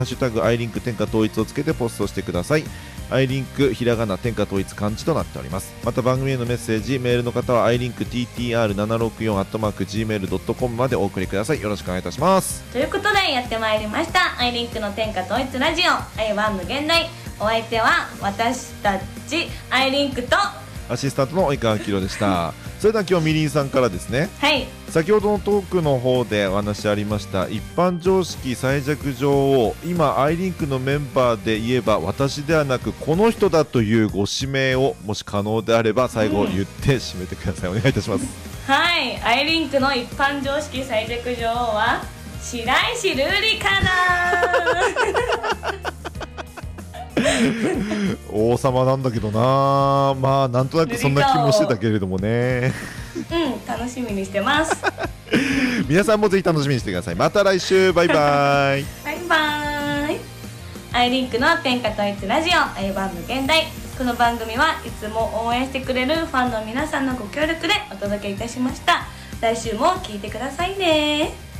ハッシュタグアイリンク天下統一をつけてポストしてください。アイリンクひらがな天下統一漢字となっております。また番組へのメッセージメールの方はアイリンク TTR764@gmail.com までお送りください。よろしくお願いいたします。 ということでやってまいりましたアイリンクの天下統一ラジオアイワン無限大。お相手は私たちアイリンクとアシスタントの及川明でしたそれでは今日みりんさんからですね、 はい、 先ほどのトークの方でお話ありました一般常識最弱女王、今アイリンクのメンバーで言えば私ではなくこの人だというご指名をもし可能であれば最後言って締めてください、お願いいたします。 はい、アイリンクの一般常識最弱女王は白石瑠璃かな王様なんだけどな、まあなんとなくそんな気もしてたけれどもね楽しみにしてます皆さんもぜひ楽しみにしてください。また来週、バイバイバイバイ。アイリンクの天下統一ラジオアイワン無限大。この番組はいつも応援してくれるファンの皆さんのご協力でお届けいたしました。来週も聞いてくださいね。